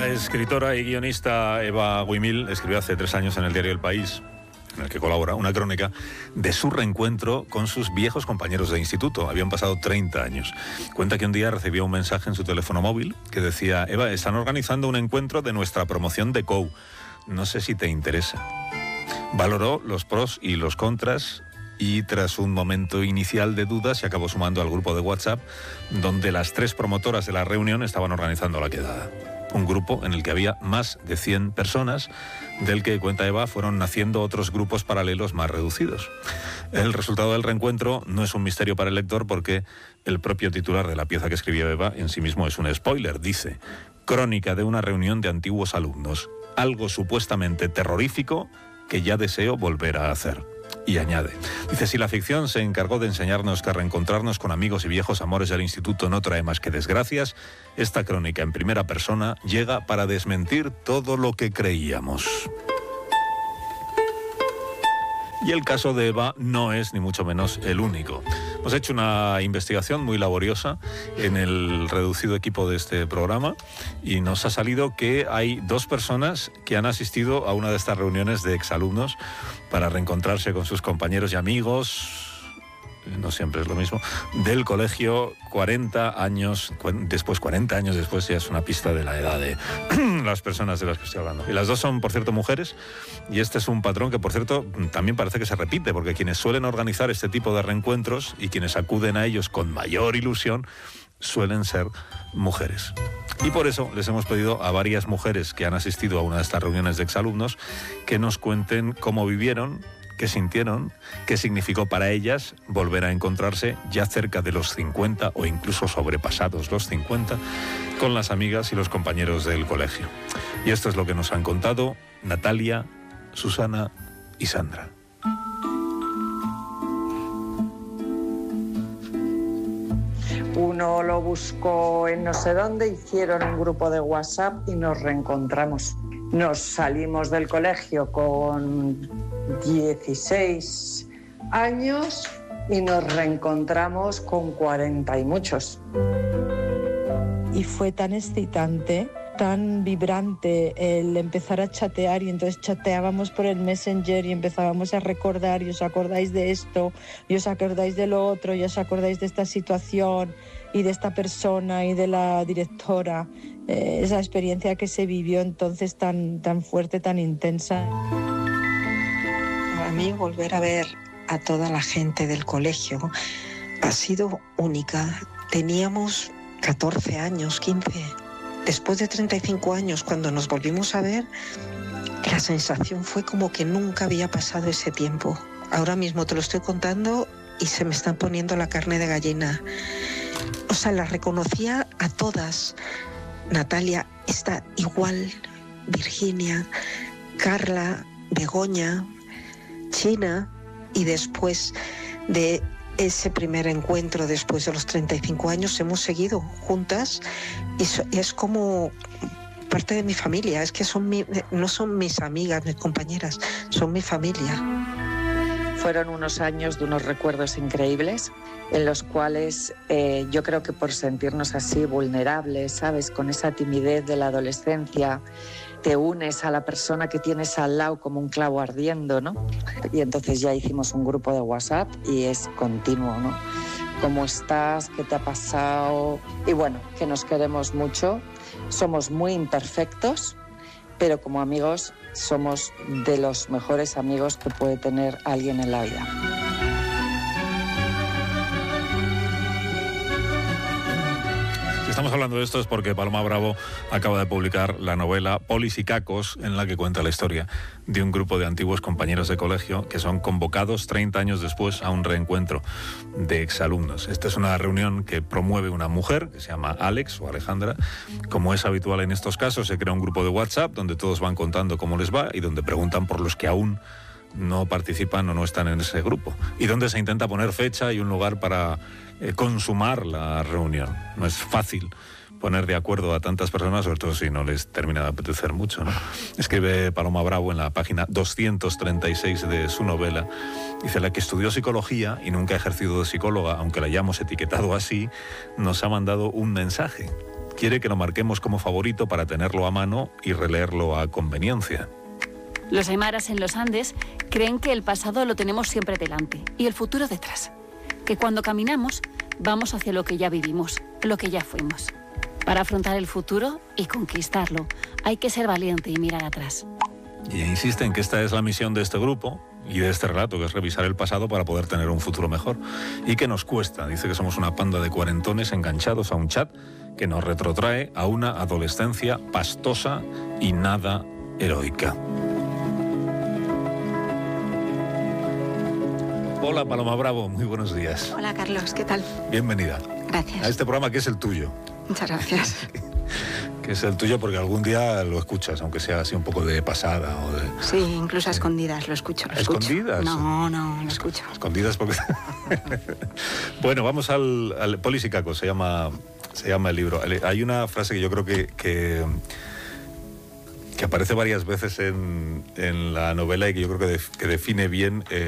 La escritora y guionista Eva Guimil escribió hace 3 años en el diario El País, en el que colabora, una crónica de su reencuentro con sus viejos compañeros de instituto. Habían pasado 30 años. Cuenta que un día recibió un mensaje en su teléfono móvil que decía: Eva, están organizando un encuentro de nuestra promoción de COU. No sé si te interesa. Valoró los pros y los contras y tras un momento inicial de dudas se acabó sumando al grupo de WhatsApp donde las 3 promotoras de la reunión estaban organizando la quedada. Un grupo en el que había más de 100 personas, del que, cuenta Eva, fueron naciendo otros grupos paralelos más reducidos. El resultado del reencuentro no es un misterio para el lector porque el propio titular de la pieza que escribió Eva en sí mismo es un spoiler. Dice: crónica de una reunión de antiguos alumnos, algo supuestamente terrorífico que ya deseo volver a hacer. Y añade, dice, si la ficción se encargó de enseñarnos que reencontrarnos con amigos y viejos amores del instituto no trae más que desgracias, esta crónica en primera persona llega para desmentir todo lo que creíamos. Y el caso de Eva no es ni mucho menos el único. Hemos hecho una investigación muy laboriosa en el reducido equipo de este programa y nos ha salido que hay 2 personas que han asistido a una de estas reuniones de exalumnos para reencontrarse con sus compañeros y amigos, no siempre es lo mismo, del colegio 40 años después, ya es una pista de la edad de las personas de las que estoy hablando. Y las 2 son, por cierto, mujeres, y este es un patrón que, por cierto, también parece que se repite, porque quienes suelen organizar este tipo de reencuentros y quienes acuden a ellos con mayor ilusión suelen ser mujeres. Y por eso les hemos pedido a varias mujeres que han asistido a una de estas reuniones de exalumnos que nos cuenten cómo vivieron, qué sintieron, qué significó para ellas volver a encontrarse ya cerca de los 50 o incluso sobrepasados los 50 con las amigas y los compañeros del colegio. Y esto es lo que nos han contado Natalia, Susana y Sandra. Uno lo buscó en no sé dónde, hicieron un grupo de WhatsApp y nos reencontramos. Nos salimos del colegio con 16 años y nos reencontramos con 40 y muchos. Y fue tan excitante, tan vibrante el empezar a chatear, y entonces chateábamos por el Messenger y empezábamos a recordar, y os acordáis de esto, y os acordáis de lo otro, y os acordáis de esta situación y de esta persona y de la directora. Esa experiencia que se vivió entonces tan fuerte, tan intensa. Para mí volver a ver a toda la gente del colegio ha sido única. Teníamos 14 años, 15. Después de 35 años, cuando nos volvimos a ver, la sensación fue como que nunca había pasado ese tiempo. Ahora mismo te lo estoy contando y se me está poniendo la carne de gallina. O sea, las reconocía a todas. Natalia está igual, Virginia, Carla, Begoña, China, y después de ese primer encuentro, después de los 35 años, hemos seguido juntas y es como parte de mi familia. Es que no son mis amigas, mis compañeras, son mi familia. Fueron unos años de unos recuerdos increíbles en los cuales yo creo que por sentirnos así vulnerables, ¿sabes?, con esa timidez de la adolescencia, te unes a la persona que tienes al lado como un clavo ardiendo, ¿no? Y entonces ya hicimos un grupo de WhatsApp y es continuo, ¿no? ¿Cómo estás? ¿Qué te ha pasado? Y bueno, que nos queremos mucho, somos muy imperfectos, pero como amigos somos de los mejores amigos que puede tener alguien en la vida. Estamos hablando de esto es porque Paloma Bravo acaba de publicar la novela Polis y Cacos, en la que cuenta la historia de un grupo de antiguos compañeros de colegio que son convocados 30 años después a un reencuentro de exalumnos. Esta es una reunión que promueve una mujer que se llama Alex o Alejandra. Como es habitual en estos casos, se crea un grupo de WhatsApp donde todos van contando cómo les va y donde preguntan por los que aún no participan o no están en ese grupo, y donde se intenta poner fecha y un lugar para consumar la reunión. No es fácil poner de acuerdo a tantas personas, sobre todo si no les termina de apetecer mucho, ¿no? Escribe Paloma Bravo en la página 236 de su novela, dice: la que estudió psicología y nunca ha ejercido de psicóloga, aunque la hayamos etiquetado así, nos ha mandado un mensaje quiere que lo marquemos como favorito para tenerlo a mano y releerlo a conveniencia. Los aymaras en los Andes creen que el pasado lo tenemos siempre delante y el futuro detrás. Que cuando caminamos, vamos hacia lo que ya vivimos, lo que ya fuimos. Para afrontar el futuro y conquistarlo, hay que ser valiente y mirar atrás. Y insiste en que esta es la misión de este grupo y de este relato, que es revisar el pasado para poder tener un futuro mejor. Y que nos cuesta. Dice que somos una panda de cuarentones enganchados a un chat que nos retrotrae a una adolescencia pastosa y nada heroica. Hola Paloma Bravo, muy buenos días. Hola Carlos, ¿qué tal? Bienvenida. Gracias. A este programa que es el tuyo. Muchas gracias. Que es el tuyo porque algún día lo escuchas, aunque sea así un poco de pasada o de... Sí, incluso a escondidas lo escucho. ¿A escondidas? No, lo escucho. Escondidas porque... Bueno, vamos al Polis y Caco, se llama el libro. Hay una frase que yo creo que aparece varias veces en la novela y que yo creo que define bien